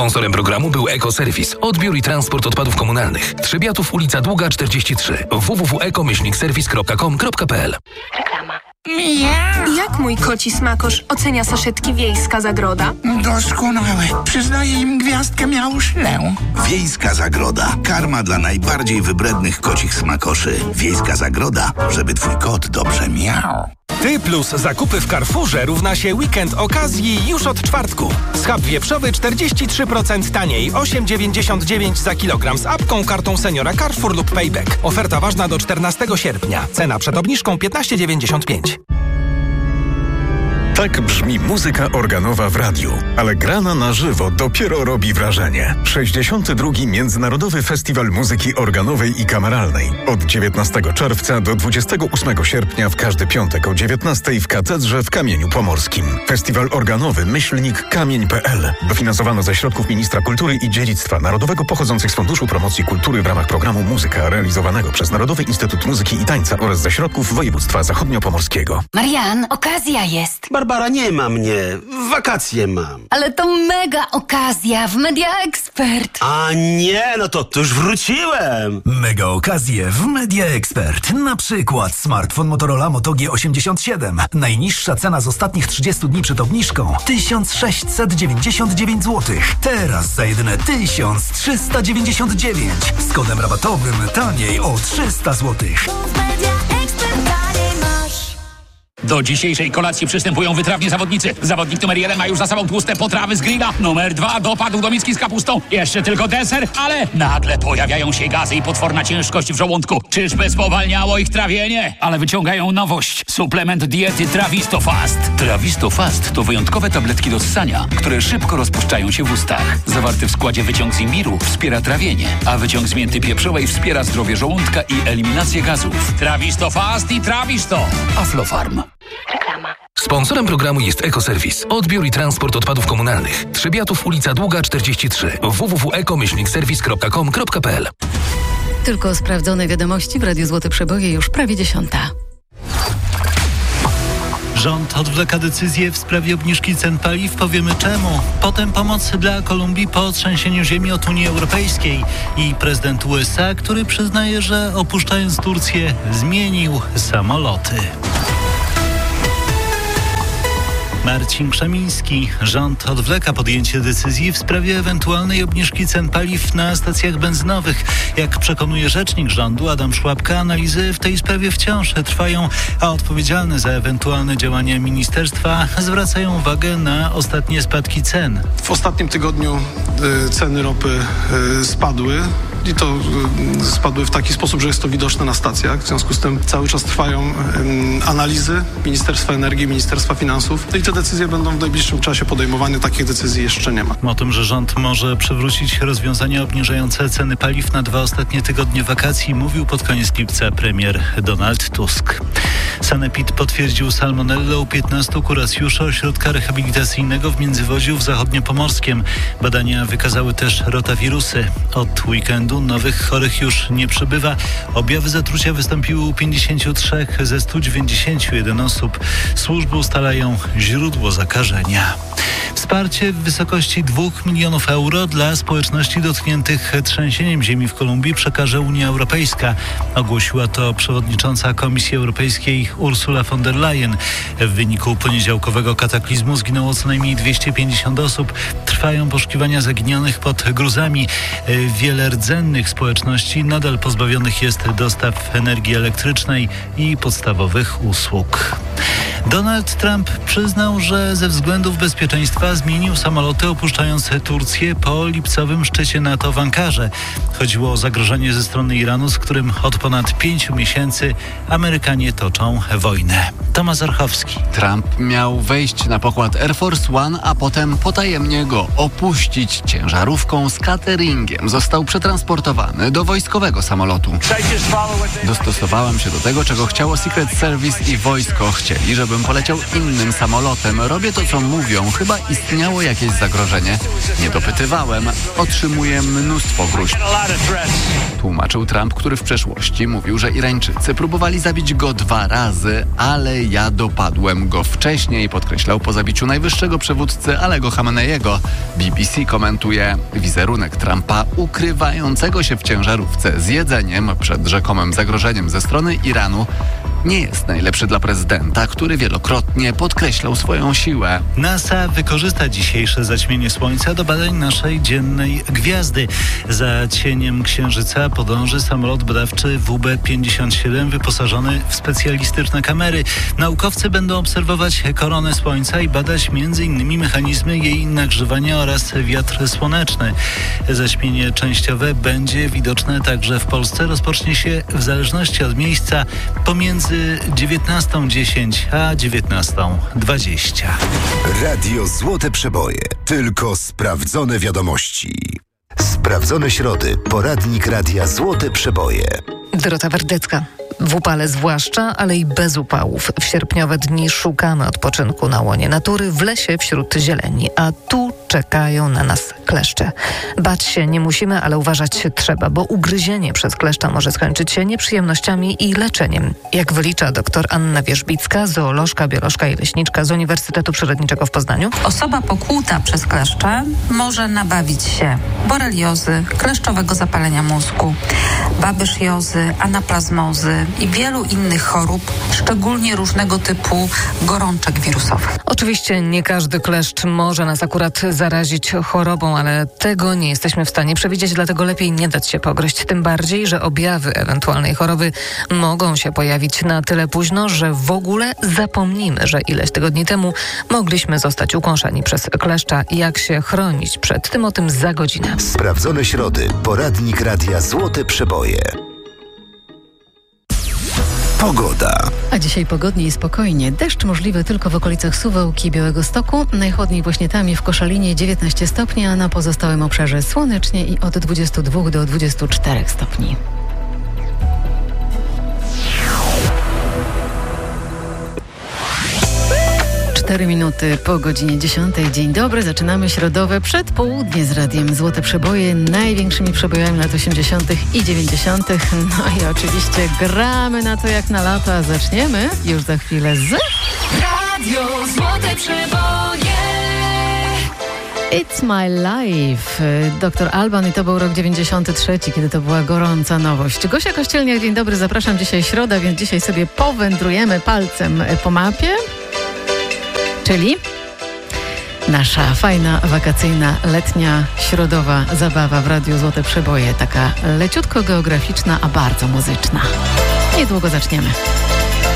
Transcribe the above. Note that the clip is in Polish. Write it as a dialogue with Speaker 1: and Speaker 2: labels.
Speaker 1: Sponsorem programu był Ekoserwis, odbiór i transport odpadów komunalnych. Trzebiatów, ulica Długa 43. www.eko-serwis.com.pl.
Speaker 2: Reklama.
Speaker 3: Miau. Jak mój koci smakosz ocenia saszetki Wiejska Zagroda?
Speaker 4: Doskonałe. Przyznaję im gwiazdkę miauszlę.
Speaker 5: Wiejska Zagroda. Karma dla najbardziej wybrednych kocich smakoszy. Wiejska Zagroda, żeby twój kot dobrze miał.
Speaker 6: Ty plus zakupy w Carrefourze równa się weekend okazji już od czwartku. Schab wieprzowy 43% taniej, 8,99 za kilogram z apką, kartą seniora Carrefour lub Payback. Oferta ważna do 14 sierpnia. Cena przed obniżką 15,95.
Speaker 7: Tak brzmi muzyka organowa w radiu, ale grana na żywo dopiero robi wrażenie. 62. Międzynarodowy Festiwal Muzyki Organowej i Kameralnej. Od 19 czerwca do 28 sierpnia w każdy piątek o 19 w Katedrze w Kamieniu Pomorskim. Festiwal organowy /kamień.pl. Dofinansowano ze środków Ministra Kultury i Dziedzictwa Narodowego pochodzących z Funduszu Promocji Kultury w ramach programu Muzyka realizowanego przez Narodowy Instytut Muzyki i Tańca oraz ze środków województwa zachodniopomorskiego.
Speaker 8: Marian, okazja jest.
Speaker 9: Barbara, nie ma mnie. Wakacje mam.
Speaker 8: Ale to mega okazja w Media Expert.
Speaker 9: A nie, no to już wróciłem.
Speaker 10: Mega okazje w Media Expert. Na przykład smartfon Motorola Moto G87. Najniższa cena z ostatnich 30 dni przed obniżką 1699 zł. Teraz za jedyne 1399. Z kodem rabatowym taniej o 300 zł.
Speaker 11: Do dzisiejszej kolacji przystępują wytrawni zawodnicy. Zawodnik numer 1 ma już za sobą tłuste potrawy z grilla. Numer 2 dopadł do miski z kapustą. Jeszcze tylko deser, ale nagle pojawiają się gazy i potworna ciężkość w żołądku. Czyżby spowalniało ich trawienie? Ale wyciągają nowość. Suplement diety Travistofast. Travistofast to wyjątkowe tabletki do ssania, które szybko rozpuszczają się w ustach. Zawarty w składzie wyciąg z imbiru wspiera trawienie, a wyciąg z mięty pieprzowej wspiera zdrowie żołądka i eliminację gazów. Travistofast i Travisto. Aflofarm.
Speaker 2: Reklama.
Speaker 1: Sponsorem programu jest Ekoserwis, odbiór i transport odpadów komunalnych. Trzebiatów, ulica Długa 43. www.eko-serwis.com.pl.
Speaker 12: Tylko sprawdzone wiadomości w Radiu Złote Przeboje już prawie 10.
Speaker 13: Rząd odwleka decyzję w sprawie obniżki cen paliw. Powiemy czemu. Potem pomoc dla Kolumbii po trzęsieniu ziemi od Unii Europejskiej. I prezydent USA, który przyznaje, że opuszczając Turcję zmienił samoloty. Marcin Krzemiński. Rząd odwleka podjęcie decyzji w sprawie ewentualnej obniżki cen paliw na stacjach benzynowych. Jak przekonuje rzecznik rządu Adam Szłapka, analizy w tej sprawie wciąż trwają, a odpowiedzialne za ewentualne działania ministerstwa zwracają uwagę na ostatnie spadki cen.
Speaker 14: W ostatnim tygodniu ceny ropy spadły. I to spadły w taki sposób, że jest to widoczne na stacjach. W związku z tym cały czas trwają analizy Ministerstwa Energii, Ministerstwa Finansów. I te decyzje będą w najbliższym czasie podejmowane. Takich decyzji jeszcze nie ma.
Speaker 13: O tym, że rząd może przywrócić rozwiązania obniżające ceny paliw na 2 ostatnie tygodnie wakacji, mówił pod koniec lipca premier Donald Tusk. Sanepid potwierdził salmonellę u 15 kuracjuszy ośrodka rehabilitacyjnego w Międzywodziu w Zachodniopomorskiem. Badania wykazały też rotawirusy. Od weekendu nowych chorych już nie przybywa. Objawy zatrucia wystąpiły u 53 ze 191 osób. Służby ustalają źródło zakażenia. Wsparcie w wysokości 2 milionów euro dla społeczności dotkniętych trzęsieniem ziemi w Kolumbii przekaże Unia Europejska. Ogłosiła to przewodnicząca Komisji Europejskiej Ursula von der Leyen. W wyniku poniedziałkowego kataklizmu zginęło co najmniej 250 osób. Trwają poszukiwania zaginionych pod gruzami. Wiele rdzennych społeczności nadal pozbawionych jest dostaw energii elektrycznej i podstawowych usług. Donald Trump przyznał, że ze względów bezpieczeństwa zmienił samoloty opuszczając Turcję po lipcowym szczycie NATO w Ankarze. Chodziło o zagrożenie ze strony Iranu, z którym od ponad 5 miesięcy Amerykanie toczą wojnę. Tomasz Archowski.
Speaker 15: Trump miał wejść na pokład Air Force One, a potem potajemnie go opuścić ciężarówką z cateringiem. Został przetransportowany do wojskowego samolotu. Dostosowałem się do tego, czego chciało Secret Service i wojsko. Chcieli, żeby żebym poleciał innym samolotem. Robię to, co mówią. Chyba istniało jakieś zagrożenie. Nie dopytywałem. Otrzymuję mnóstwo gruźb. Tłumaczył Trump, który w przeszłości mówił, że Irańczycy próbowali zabić go 2 razy, ale ja dopadłem go wcześniej, podkreślał po zabiciu najwyższego przywódcy Alego Khameneiego. BBC komentuje wizerunek Trumpa ukrywającego się w ciężarówce z jedzeniem przed rzekomym zagrożeniem ze strony Iranu nie jest najlepszy dla prezydenta, który wielokrotnie podkreślał swoją siłę.
Speaker 13: NASA wykorzysta dzisiejsze zaćmienie Słońca do badań naszej dziennej gwiazdy. Za cieniem Księżyca podąży samolot badawczy WB-57 wyposażony w specjalistyczne kamery. Naukowcy będą obserwować koronę Słońca i badać m.in. mechanizmy jej nagrzewania oraz wiatr słoneczny. Zaćmienie częściowe będzie widoczne także w Polsce. Rozpocznie się w zależności od miejsca pomiędzy 19:10 a 19:20.
Speaker 2: Radio Złote Przeboje. Tylko sprawdzone wiadomości. Sprawdzone środy. Poradnik Radia Złote Przeboje.
Speaker 16: Dorota Wardecka. W upale zwłaszcza, ale i bez upałów. W sierpniowe dni szukamy odpoczynku na łonie natury, w lesie wśród zieleni, a tu czekają na nas kleszcze. Bać się nie musimy, ale uważać się trzeba, bo ugryzienie przez kleszcza może skończyć się nieprzyjemnościami i leczeniem. Jak wylicza dr Anna Wierzbicka, zoolożka, biolożka i leśniczka z Uniwersytetu Przyrodniczego w Poznaniu.
Speaker 17: Osoba pokłuta przez kleszcze może nabawić się boreliozy, kleszczowego zapalenia mózgu, babysjozy, anaplazmozy i wielu innych chorób, szczególnie różnego typu gorączek wirusowych.
Speaker 16: Oczywiście nie każdy kleszcz może nas akurat zarazić chorobą, ale tego nie jesteśmy w stanie przewidzieć, dlatego lepiej nie dać się pogryźć. Tym bardziej, że objawy ewentualnej choroby mogą się pojawić na tyle późno, że w ogóle zapomnimy, że ileś tygodni temu mogliśmy zostać ukąszeni przez kleszcza. Jak się chronić przed tym, o tym za godzinę.
Speaker 2: Sprawdzone środy. Poradnik Radia Złote Przeboje. Pogoda.
Speaker 12: A dzisiaj pogodnie i spokojnie. Deszcz możliwy tylko w okolicach Suwałki i Białegostoku. Najchłodniej właśnie tam i w Koszalinie 19 stopni, a na pozostałym obszarze słonecznie i od 22 do 24 stopni. Cztery minuty po godzinie 10. Dzień dobry, zaczynamy środowe przedpołudnie z Radiem Złote Przeboje, największymi przebojami lat 80. i 90. No i oczywiście gramy na to jak na lato, a zaczniemy już za chwilę z...
Speaker 8: Radio Złote Przeboje.
Speaker 12: It's My Life, Dr. Alban, i to był rok 93, kiedy to była gorąca nowość. Gosia Kościelniak, dzień dobry, zapraszam. Dzisiaj środa, więc dzisiaj sobie powędrujemy palcem po mapie. Czyli nasza fajna, wakacyjna, letnia, środowa zabawa w Radiu Złote Przeboje. Taka leciutko geograficzna, a bardzo muzyczna. Niedługo zaczniemy.